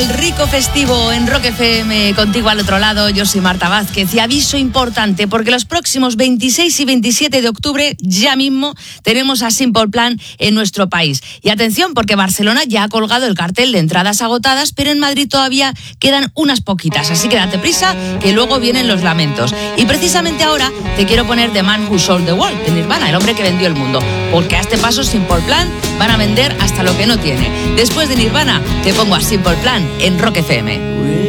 al rico festivo en Rock FM, contigo al otro lado. Yo soy Marta Vázquez y aviso importante porque los próximos 26 y 27 de octubre ya mismo tenemos a Simple Plan en nuestro país. Y atención, porque Barcelona ya ha colgado el cartel de entradas agotadas, pero en Madrid todavía quedan unas poquitas, así que date prisa que luego vienen los lamentos. Y precisamente ahora te quiero poner The Man Who Sold the World de Nirvana, el hombre que vendió el mundo, porque a este paso Simple Plan van a vender hasta lo que no tiene. Después de Nirvana te pongo a Simple Plan en Rock FM.